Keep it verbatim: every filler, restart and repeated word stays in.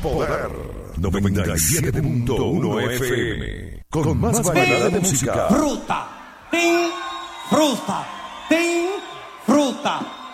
Poder noventa y siete punto uno F M. Con más variedad de música. Fruta, tin, fruta, tin, fruta.